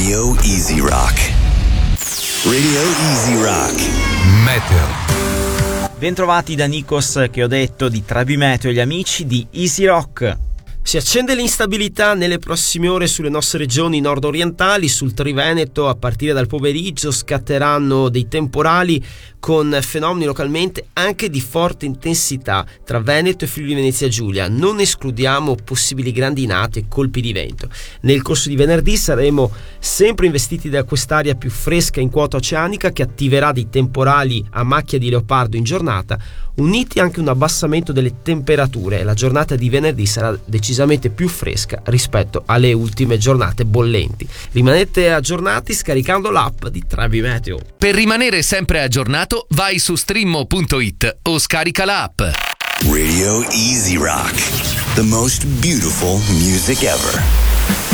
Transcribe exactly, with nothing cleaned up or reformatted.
Radio Easy Rock. Radio Easy Rock. Meteo. Bentrovati da Nikos, che ho detto di Travi Meteo e gli amici di Easy Rock. Si accende l'instabilità nelle prossime ore sulle nostre regioni nord-orientali. Sul Triveneto a partire dal pomeriggio scatteranno dei temporali con fenomeni localmente anche di forte intensità tra Veneto e Friuli Venezia Giulia. Non escludiamo possibili grandinate e colpi di vento. Nel corso di venerdì saremo sempre investiti da quest'aria più fresca in quota oceanica che attiverà dei temporali a macchia di leopardo in giornata, uniti anche un abbassamento delle temperature. La giornata di venerdì sarà decisamente più fresca rispetto alle ultime giornate bollenti. Rimanete aggiornati scaricando l'app di Travi Meteo. Per rimanere sempre aggiornato, vai su streamo punto it o scarica l'app. Radio Easy Rock. The most beautiful music ever.